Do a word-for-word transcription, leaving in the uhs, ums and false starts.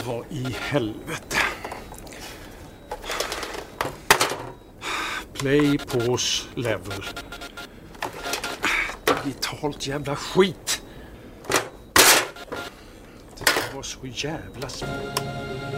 Vad i helvete? Play, pause, level. Digitalt jävla skit. Det var så jävla svårt.